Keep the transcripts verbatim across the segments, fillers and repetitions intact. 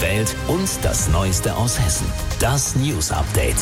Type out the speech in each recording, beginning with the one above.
Welt und das Neueste aus Hessen. Das News Update.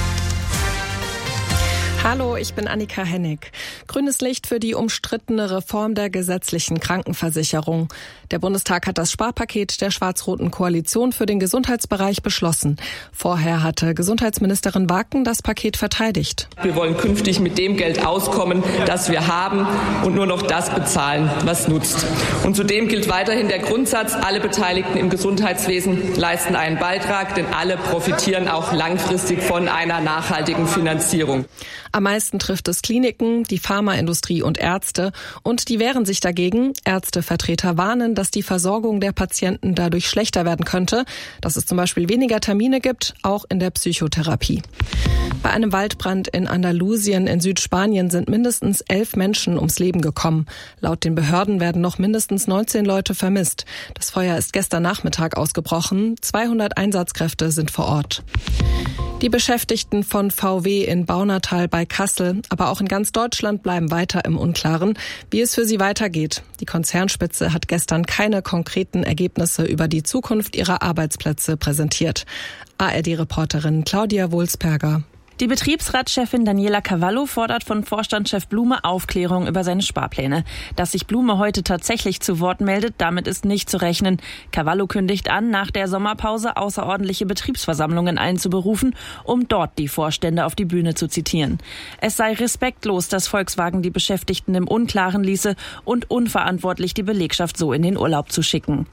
Hallo, ich bin Annika Hennig. Grünes Licht für die umstrittene Reform der gesetzlichen Krankenversicherung. Der Bundestag hat das Sparpaket der schwarz-roten Koalition für den Gesundheitsbereich beschlossen. Vorher hatte Gesundheitsministerin Waken das Paket verteidigt. Wir wollen künftig mit dem Geld auskommen, das wir haben und nur noch das bezahlen, was nutzt. Und zudem gilt weiterhin der Grundsatz, alle Beteiligten im Gesundheitswesen leisten einen Beitrag, denn alle profitieren auch langfristig von einer nachhaltigen Finanzierung. Am meisten trifft es Kliniken, die Pharmaindustrie und Ärzte. Und die wehren sich dagegen. Ärztevertreter warnen, dass die Versorgung der Patienten dadurch schlechter werden könnte, dass es zum Beispiel weniger Termine gibt, auch in der Psychotherapie. Bei einem Waldbrand in Andalusien in Südspanien sind mindestens elf Menschen ums Leben gekommen. Laut den Behörden werden noch mindestens neunzehn Leute vermisst. Das Feuer ist gestern Nachmittag ausgebrochen. zweihundert Einsatzkräfte sind vor Ort. Die Beschäftigten von V W in Baunatal bei Kassel, aber auch in ganz Deutschland bleiben weiter im Unklaren, wie es für sie weitergeht. Die Konzernspitze hat gestern keine konkreten Ergebnisse über die Zukunft ihrer Arbeitsplätze präsentiert. A R D-Reporterin Claudia Wulsperger. Die Betriebsratschefin Daniela Cavallo fordert von Vorstandschef Blume Aufklärung über seine Sparpläne. Dass sich Blume heute tatsächlich zu Wort meldet, damit ist nicht zu rechnen. Cavallo kündigt an, nach der Sommerpause außerordentliche Betriebsversammlungen einzuberufen, um dort die Vorstände auf die Bühne zu zitieren. Es sei respektlos, dass Volkswagen die Beschäftigten im Unklaren ließe und unverantwortlich, die Belegschaft so in den Urlaub zu schicken.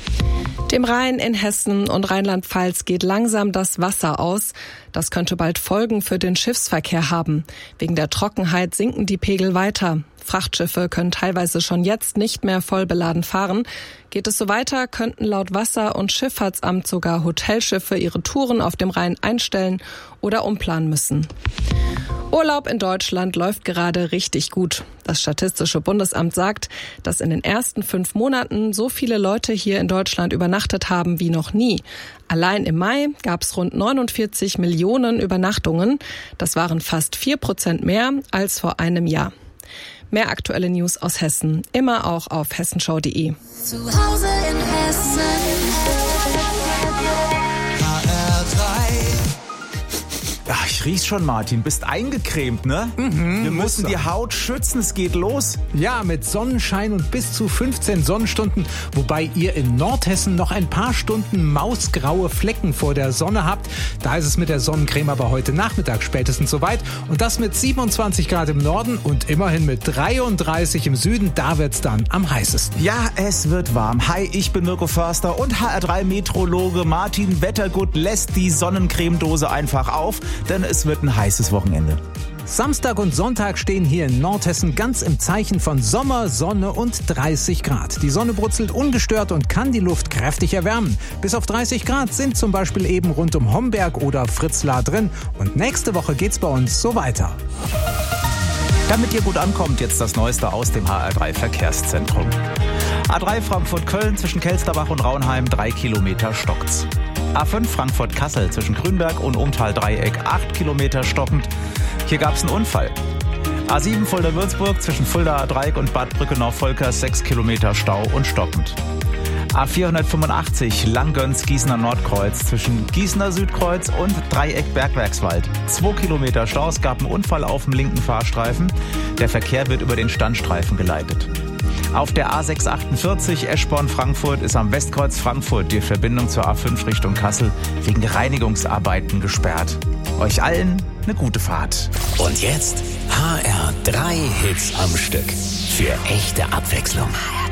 Dem Rhein in Hessen und Rheinland-Pfalz geht langsam das Wasser aus. Das könnte bald Folgen für den Schiffsverkehr haben. Wegen der Trockenheit sinken die Pegel weiter. Frachtschiffe können teilweise schon jetzt nicht mehr voll beladen fahren. Geht es so weiter, könnten laut Wasser- und Schifffahrtsamt sogar Hotelschiffe ihre Touren auf dem Rhein einstellen oder umplanen müssen. Urlaub in Deutschland läuft gerade richtig gut. Das Statistische Bundesamt sagt, dass in den ersten fünf Monaten so viele Leute hier in Deutschland übernachtet haben wie noch nie. Allein im Mai gab es rund neunundvierzig Millionen Übernachtungen. Das waren fast vier Prozent mehr als vor einem Jahr. Mehr aktuelle News aus Hessen, immer auch auf hessenschau punkt de. Zu Hause in Hessen. H R drei. Ach, ich riech's schon, Martin. Bist eingecremt, ne? Mhm, Wir müssen so. die Haut schützen, es geht los. Ja, mit Sonnenschein und bis zu fünfzehn Sonnenstunden, wobei ihr in Nordhessen noch ein paar Stunden mausgraue Flecken vor der Sonne habt. Da ist es mit der Sonnencreme aber heute Nachmittag spätestens soweit. Und das mit siebenundzwanzig Grad im Norden und immerhin mit dreiunddreißig im Süden. Da wird's dann am heißesten. Ja, es wird warm. Hi, ich bin Mirko Förster und H R drei Meteorologe Martin Wettergut lässt die Sonnencremedose einfach auf, denn es wird ein heißes Wochenende. Samstag und Sonntag stehen hier in Nordhessen ganz im Zeichen von Sommer, Sonne und dreißig Grad. Die Sonne brutzelt ungestört und kann die Luft kräftig erwärmen. Bis auf dreißig Grad sind zum Beispiel eben rund um Homberg oder Fritzlar drin. Und nächste Woche geht's bei uns so weiter. Damit ihr gut ankommt, jetzt das Neueste aus dem H R drei Verkehrszentrum. A drei Frankfurt-Köln zwischen Kelsterbach und Raunheim, drei Kilometer stockt's. A fünf Frankfurt-Kassel zwischen Grünberg und Umtal-Dreieck, acht Kilometer stockend. Hier gab's einen Unfall. A sieben Fulda-Würzburg zwischen Fulda-Dreieck und Bad Brückenau-Volkers, sechs Kilometer Stau und stockend. A vierhundertfünfundachtzig Langgöns-Gießener Nordkreuz zwischen Gießener Südkreuz und Dreieck Bergwerkswald. Zwei Kilometer Stau, es gab einen Unfall auf dem linken Fahrstreifen. Der Verkehr wird über den Standstreifen geleitet. Auf der A sechshundertachtundvierzig Eschborn-Frankfurt ist am Westkreuz Frankfurt die Verbindung zur A fünf Richtung Kassel wegen Reinigungsarbeiten gesperrt. Euch allen eine gute Fahrt. Und jetzt H R drei Hits am Stück. Für echte Abwechslung.